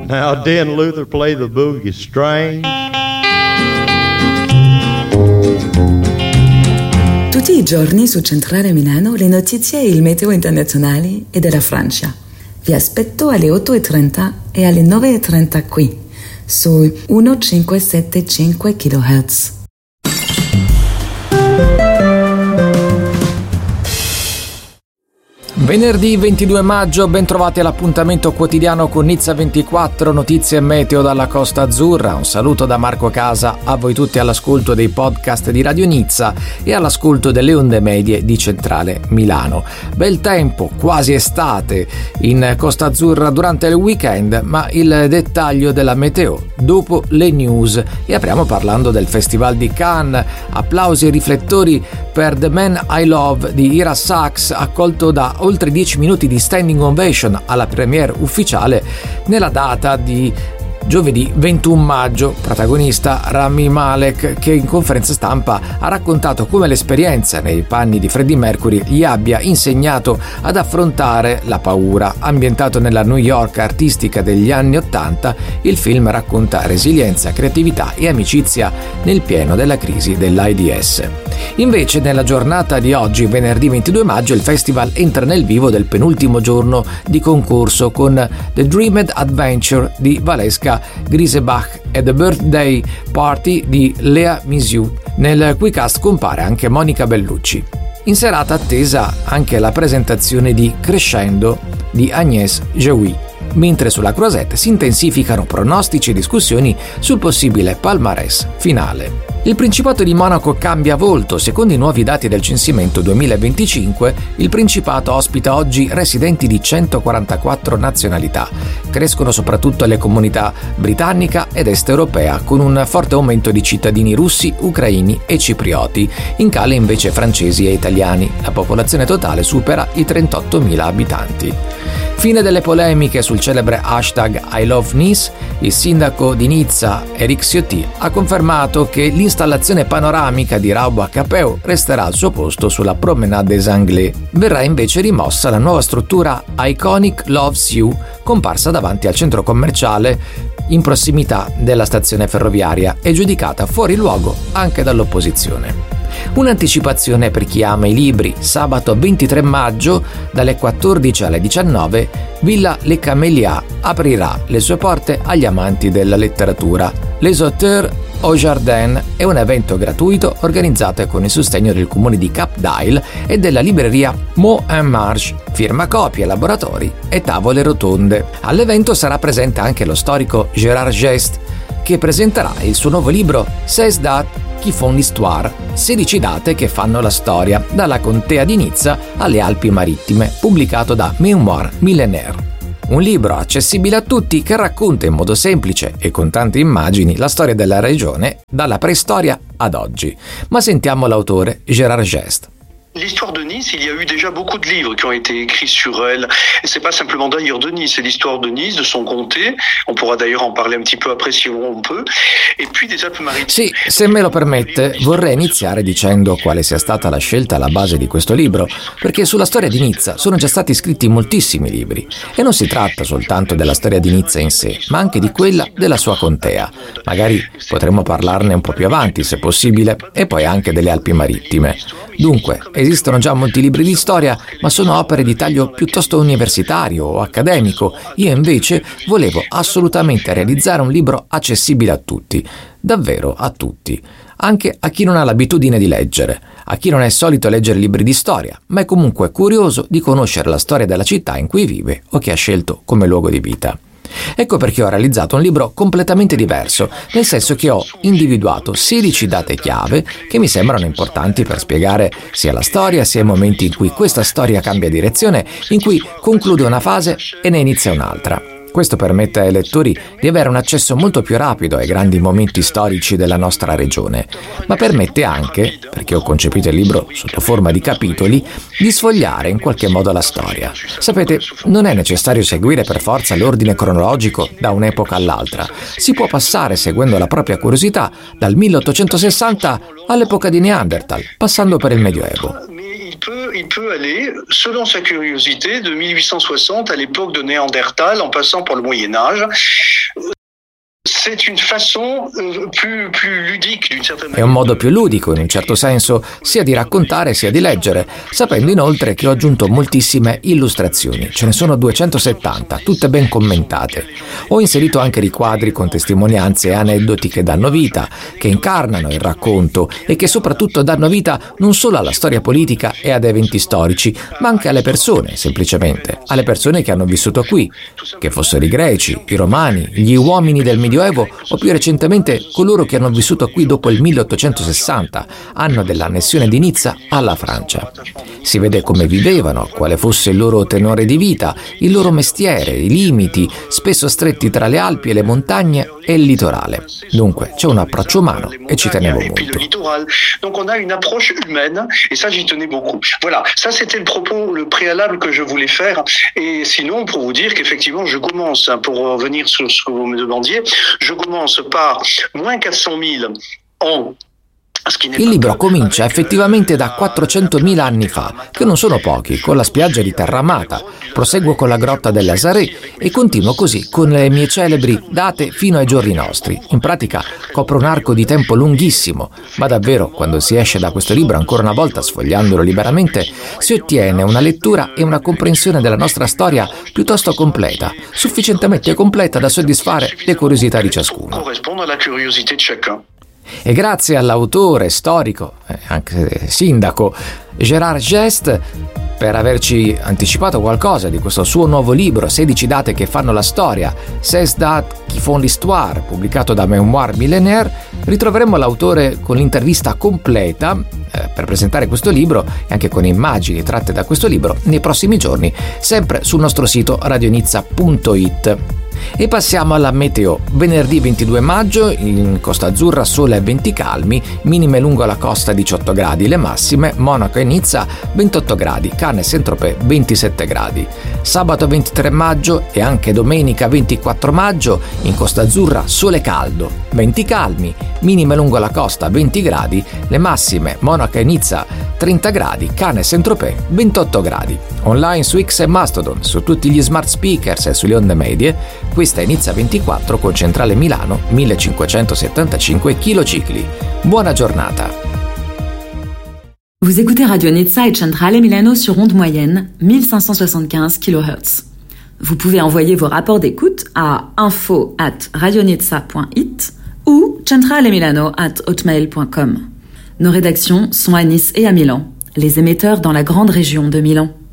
Now didn't Luther play the boogie string? Tutti i giorni su Centrale Milano le notizie e il meteo internazionale e della Francia. Vi aspetto alle 8:30 e alle 9:30 qui, su 1575 kHz. Venerdì 22 maggio, ben trovati all'appuntamento quotidiano con Nizza 24, notizie e meteo dalla Costa Azzurra. Un saluto da Marco Casa a voi tutti all'ascolto dei podcast di Radio Nizza e all'ascolto delle onde medie di Centrale Milano. Bel tempo, quasi estate in Costa Azzurra durante il weekend, ma il dettaglio della meteo dopo le news. E apriamo parlando del Festival di Cannes. Applausi e riflettori per The Man I Love di Ira Sachs, accolto da oltre 10 minuti di standing ovation alla premiere ufficiale nella data di giovedì 21 maggio. Protagonista Rami Malek, che in conferenza stampa ha raccontato come l'esperienza nei panni di Freddie Mercury gli abbia insegnato ad affrontare la paura. Ambientato nella New York artistica degli anni '80, il film racconta resilienza, creatività e amicizia nel pieno della crisi dell'AIDS. Invece nella giornata di oggi, venerdì 22 maggio, il festival entra nel vivo del penultimo giorno di concorso con The Dreamed Adventure di Valeska Grisebach e The Birthday Party di Léa Mysiou, nel cui cast compare anche Monica Bellucci. In serata attesa anche la presentazione di Crescendo di Agnès Jaoui, mentre sulla Croisette si intensificano pronostici e discussioni sul possibile palmarès finale. Il Principato di Monaco cambia volto. Secondo i nuovi dati del censimento 2025, il Principato ospita oggi residenti di 144 nazionalità. Crescono soprattutto le comunità britannica ed est europea, con un forte aumento di cittadini russi, ucraini e ciprioti. In calo invece francesi e italiani. La popolazione totale supera i 38.000 abitanti. Fine delle polemiche sul celebre hashtag I Love Nice. Il sindaco di Nizza, Éric Ciotti, ha confermato che l'installazione panoramica di Raubois Capeu resterà al suo posto sulla Promenade des Anglais. Verrà invece rimossa la nuova struttura Iconic Loves You, comparsa davanti al centro commerciale in prossimità della stazione ferroviaria e giudicata fuori luogo anche dall'opposizione. Un'anticipazione per chi ama i libri: sabato 23 maggio dalle 14 alle 19 Villa Les Camélias aprirà le sue porte agli amanti della letteratura. Les Auteurs au Jardin è un evento gratuito organizzato con il sostegno del comune di Cap d'Ail e della libreria Mot en Marche, firma copie, laboratori e tavole rotonde. All'evento sarà presente anche lo storico Gérard Gest, che presenterà il suo nuovo libro 16 dates qui font l'histoire, 16 date che fanno la storia, dalla contea di Nizza alle Alpi Marittime, pubblicato da Mémoire Millénaire. Un libro accessibile a tutti che racconta in modo semplice e con tante immagini la storia della regione dalla preistoria ad oggi. Ma sentiamo l'autore Gérard Gest. L'histoire de Nice, il y a eu déjà beaucoup de livres qui ont été écrits sur elle. Et c'est pas simplement d'ailleurs de Nice, c'est l'histoire de Nice, de son comté. On pourra d'ailleurs en parler un petit peu après si on peut. Et puis des Alpes-Maritimes. Sì, se me lo permette, vorrei iniziare dicendo quale sia stata la scelta alla base di questo libro, perché sulla storia di Nizza sono già stati scritti moltissimi libri. E non si tratta soltanto della storia di Nizza in sé, ma anche di quella della sua contea. Magari potremmo parlarne un po' più avanti, se possibile, e poi anche delle Alpi Marittime. Dunque, esistono già molti libri di storia, ma sono opere di taglio piuttosto universitario o accademico. Io invece volevo assolutamente realizzare un libro accessibile a tutti, davvero a tutti, anche a chi non ha l'abitudine di leggere, a chi non è solito leggere libri di storia, ma è comunque curioso di conoscere la storia della città in cui vive o che ha scelto come luogo di vita. Ecco perché ho realizzato un libro completamente diverso, nel senso che ho individuato 16 date chiave che mi sembrano importanti per spiegare sia la storia sia i momenti in cui questa storia cambia direzione, in cui conclude una fase e ne inizia un'altra. Questo permette ai lettori di avere un accesso molto più rapido ai grandi momenti storici della nostra regione, ma permette anche, perché ho concepito il libro sotto forma di capitoli, di sfogliare in qualche modo la storia. Sapete, non è necessario seguire per forza l'ordine cronologico da un'epoca all'altra. Si può passare, seguendo la propria curiosità, dal 1860 all'epoca di Neanderthal, passando per il Medioevo. Il peut aller, selon sa curiosité, de 1860 à l'époque de Néandertal, en passant par le Moyen-Âge. c'est une façon plus ludique d'une certaine maniera. È un modo più ludico, in un certo senso, sia di raccontare sia di leggere, sapendo inoltre che ho aggiunto moltissime illustrazioni. Ce ne sono 270, tutte ben commentate. Ho inserito anche riquadri con testimonianze e aneddoti che danno vita, che incarnano il racconto e che soprattutto danno vita non solo alla storia politica e ad eventi storici, ma anche alle persone, semplicemente, alle persone che hanno vissuto qui, che fossero i greci, i romani, gli uomini del Medioevo o più recentemente coloro che hanno vissuto qui dopo il 1860, anno dell'annessione di Nizza alla Francia. Si vede come vivevano, quale fosse il loro tenore di vita, il loro mestiere, i limiti, spesso stretti tra le Alpi e le montagne e il litorale. Dunque c'è un approccio umano e ci tenevo molto. Donc on a une approche humaine et ça j'y tenais beaucoup. Voilà, ça c'était le propos, le préalable que je voulais faire. Et sinon, pour vous dire qu'effectivement je commence, pour revenir sur ce que vous me demandiez, je commence par moins 400 000 ans. Il libro comincia effettivamente da 400.000 anni fa, che non sono pochi, con la spiaggia di Terra Amata, proseguo con la grotta dell'Azaré e continuo così con le mie celebri date fino ai giorni nostri. In pratica copro un arco di tempo lunghissimo, ma davvero quando si esce da questo libro, ancora una volta sfogliandolo liberamente, si ottiene una lettura e una comprensione della nostra storia piuttosto completa, sufficientemente completa da soddisfare le curiosità di ciascuno. E grazie all'autore storico, anche sindaco, Gérard Geste, per averci anticipato qualcosa di questo suo nuovo libro, 16 date che fanno la storia, 16 dates qui font l'histoire, pubblicato da Mémoire Millénaire. Ritroveremo l'autore con l'intervista completa per presentare questo libro e anche con immagini tratte da questo libro nei prossimi giorni, sempre sul nostro sito radionizza.it. E passiamo alla meteo. Venerdì 22 maggio in Costa Azzurra sole e venti calmi, minime lungo la costa 18 gradi, le massime Monaco e Nizza 28 gradi, Cannes e Saint-Tropez 27 gradi. Sabato 23 maggio e anche domenica 24 maggio in Costa Azzurra sole caldo, venti calmi, minime lungo la costa 20 gradi, le massime Monaco e Nizza 30 gradi, Cannes e Saint-Tropez 28 gradi. Online su X e Mastodon, su tutti gli smart speakers e sulle onde medie, questa è Nizza 24 con centrale Milano 1575 kcicli. Buona giornata. Vous écoutez Radio Nizza et Centrale Milano sur onde moyenne 1575 kHz. Vous pouvez envoyer vos rapports d'écoute à info@radionizza.it ou centralemilano@hotmail.com. Nos rédactions sont à Nice et à Milan, les émetteurs dans la grande région de Milan.